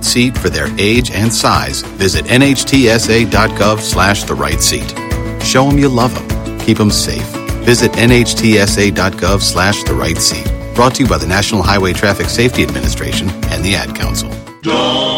seat for their age and size, visit nhtsa.gov/the right seat. Show them you love them. Keep them safe. Visit nhtsa.gov/the right seat. Brought to you by the National Highway Traffic Safety Administration and the Ad Council.